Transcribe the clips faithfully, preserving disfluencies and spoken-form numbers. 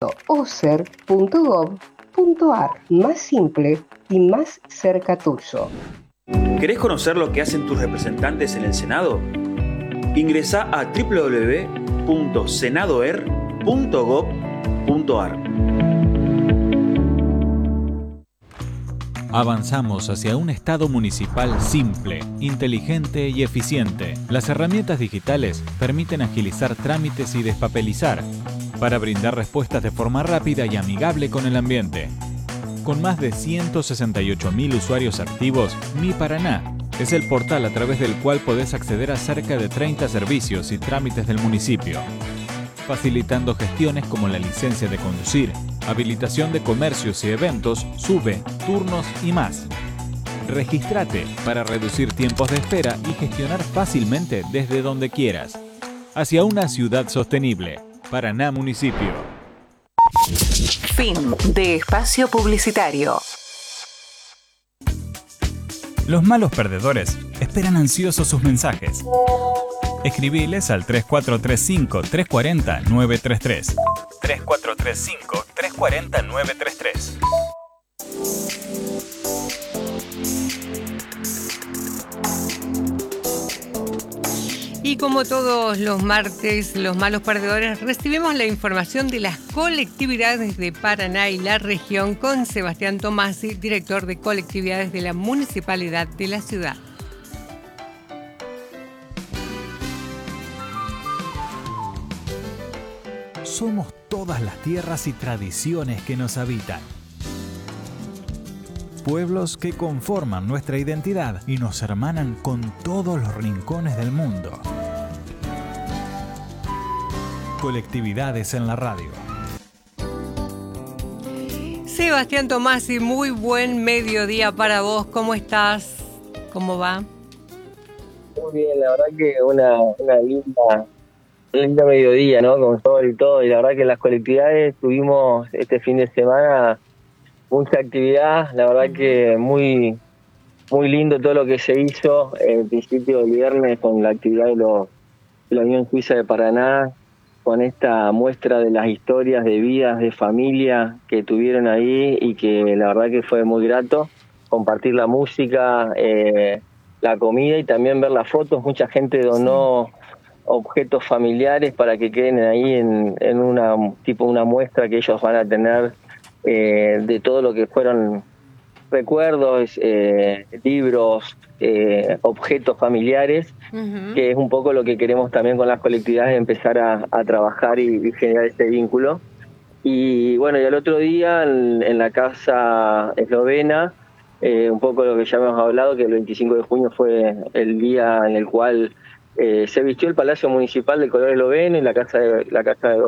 oser punto gov punto ar. Más simple y más cerca tuyo. ¿Querés conocer lo que hacen tus representantes en el Senado? Ingresá a doble u doble u doble u punto senadoer punto gov punto ar. Avanzamos hacia un Estado municipal simple, inteligente y eficiente. Las herramientas digitales permiten agilizar trámites y despapelizar para brindar respuestas de forma rápida y amigable con el ambiente. Con más de ciento sesenta y ocho mil usuarios activos, Mi Paraná es el portal a través del cual podés acceder a cerca de treinta servicios y trámites del municipio, facilitando gestiones como la licencia de conducir, habilitación de comercios y eventos, sube, turnos y más. Regístrate para reducir tiempos de espera y gestionar fácilmente desde donde quieras. Hacia una ciudad sostenible. Paraná Municipio. Fin de espacio publicitario. Los malos perdedores esperan ansiosos sus mensajes. Escribiles al tres cuatro tres cinco, tres cuatro cero, nueve tres tres. tres cuatro tres cinco, tres cuatro cero, nueve tres tres. Y como todos los martes, los malos perdedores, recibimos la información de las colectividades de Paraná y la región con Sebastián Tomasi, director de colectividades de la Municipalidad de la ciudad. Somos todas las tierras y tradiciones que nos habitan. Pueblos que conforman nuestra identidad y nos hermanan con todos los rincones del mundo. Colectividades en la radio. Sebastián Tomasi, muy buen mediodía para vos. ¿Cómo estás? ¿Cómo va? Muy bien, la verdad que una, una linda, un lindo mediodía, ¿no? Con sol y todo. Y la verdad que en las colectividades tuvimos este fin de semana mucha actividad, la verdad que muy muy lindo todo lo que se hizo en principio del viernes con la actividad de, los, de la Unión Suiza de Paraná, con esta muestra de las historias de vidas de familia que tuvieron ahí y que la verdad que fue muy grato compartir la música, eh, la comida y también ver las fotos. Mucha gente donó objetos familiares para que queden ahí en, en una tipo una muestra que ellos van a tener Eh, de todo lo que fueron recuerdos, eh, libros, eh, objetos familiares, uh-huh. que es un poco lo que queremos también con las colectividades, empezar a, a trabajar y, y generar este vínculo. Y bueno, y el otro día en, en la Casa Eslovena, eh, un poco lo que ya hemos hablado, que el veinticinco de junio fue el día en el cual eh, se vistió el Palacio Municipal de color esloveno y la Casa de, la casa de,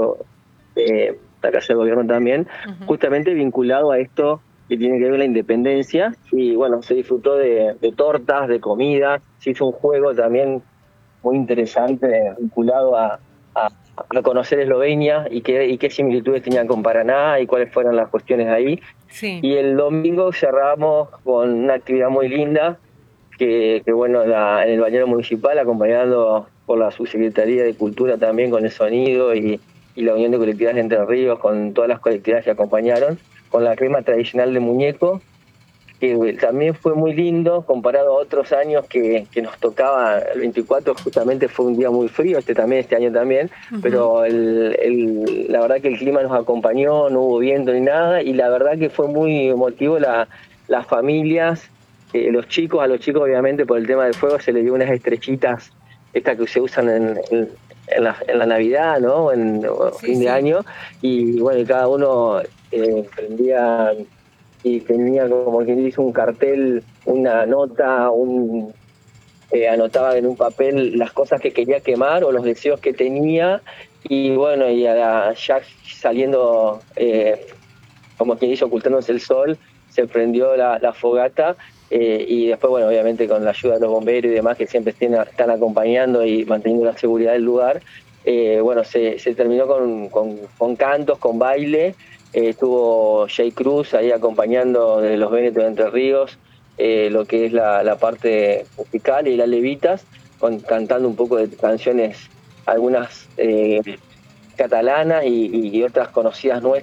eh, la Casa de Gobierno también, uh-huh. justamente vinculado a esto que tiene que ver con la independencia. Y bueno, se disfrutó de, de tortas, de comida, se hizo un juego también muy interesante vinculado a, a, a conocer Eslovenia y qué, y qué similitudes tenían con Paraná y cuáles fueron las cuestiones ahí. Sí. Y el domingo cerramos con una actividad muy linda, que, que bueno, la, en el bañero municipal, acompañado por la Subsecretaría de Cultura también con el sonido y y la Unión de Colectividades de Entre Ríos, con todas las colectividades que acompañaron, con la crema tradicional de muñeco, que también fue muy lindo, comparado a otros años que, que nos tocaba. El veinticuatro justamente fue un día muy frío, este también, este año también, uh-huh. pero el, el, la verdad que el clima nos acompañó, no hubo viento ni nada, y la verdad que fue muy emotivo la, las familias, eh, los chicos, a los chicos obviamente por el tema del fuego se les dio unas estrechitas, estas que se usan en... en En la, en la Navidad, ¿no? En sí, fin de sí. año, y bueno, cada uno eh, prendía y tenía como quien dice un cartel, una nota, un eh, anotaba en un papel las cosas que quería quemar o los deseos que tenía, y bueno, y a la, ya saliendo, eh, como quien dice, ocultándose el sol, se prendió la, la fogata. Eh, y después, bueno, obviamente con la ayuda de los bomberos y demás que siempre estén, están acompañando y manteniendo la seguridad del lugar, eh, bueno, se, se terminó con, con, con cantos, con baile, eh, estuvo Jay Cruz ahí acompañando de los Vénetos de Entre Ríos, eh, lo que es la, la parte musical y las levitas, con, cantando un poco de canciones, algunas eh, catalanas y, y otras conocidas nuestras.